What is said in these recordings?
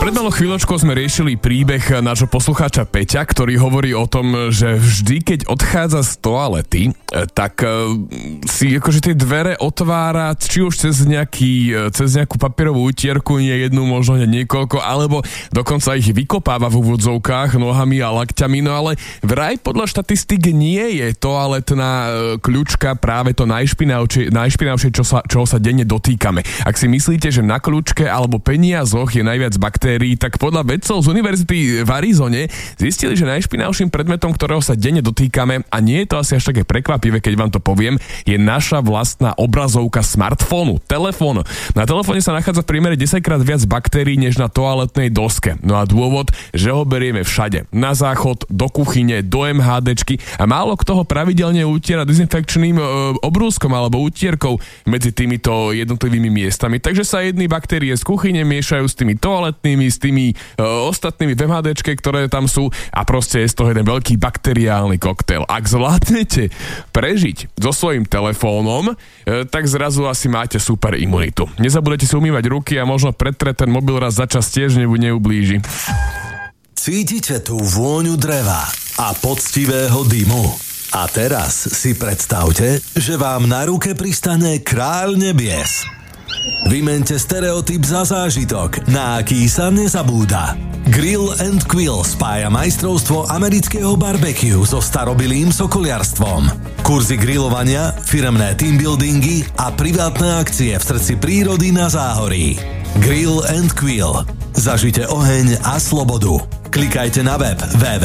Pred malou chvíľočkou sme riešili príbeh nášho poslucháča Peťa, ktorý hovorí o tom, že vždy, keď odchádza z toalety, tak si akože tie dvere otvára, či už cez nejakú papierovú utierku, nie jednu, možno niekoľko, alebo dokonca ich vykopáva v úvodzovkách nohami a lakťami, no ale vraj podľa štatistík nie je toaletná kľúčka práve to najšpinavšie, čoho sa denne dotýkame. Ak si myslíte, že na kľúčke alebo peniazoch je najviac baktérií, tak podľa vedcov z univerzity v Arizone zistili, že najšpinavším predmetom, ktorého sa denne dotýkame, a nie je to asi až také prekvapivé, keď vám to poviem, je naša vlastná obrazovka smartfónu, telefón. Na telefóne sa nachádza v priemere 10-krát viac baktérií než na toaletnej doske. No a dôvod, že ho berieme všade. Na záchod, do kuchyne, do MHDčky a málo kto ho pravidelne utiera dezinfekčným obrúskom alebo utierkou medzi týmito jednotlivými miestami. Takže sa jedny baktérie z kuchyne miešajú s tými toaletnými, s tými ostatnými v MHDčke, ktoré tam sú, a proste je z toho jeden veľký bakteriálny koktail. Ak zvládnete prežiť so svojím telefónom, tak zrazu asi máte super imunitu. Nezabudete si umývať ruky a možno pretreť ten mobil raz za čas tiež neublíži. Cítite tú vôňu dreva a poctivého dymu? A teraz si predstavte, že vám na ruke pristane kráľ nebies. Vymente stereotyp za zážitok, na aký sa nezabúda. Grill & Quill spája majstrovstvo amerického barbecue so starobilým sokoliarstvom. Kurzy grilovania, firemné teambuildingy a privátne akcie v srdci prírody na Záhorí. Grill & Quill. Zažite oheň a slobodu. Klikajte na web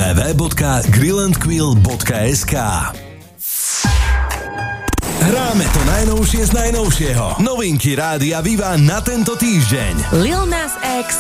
www.grillandquill.sk. Hráme to najnovšie z najnovšieho. Novinky Rádia Viva na tento týždeň. Lil Nas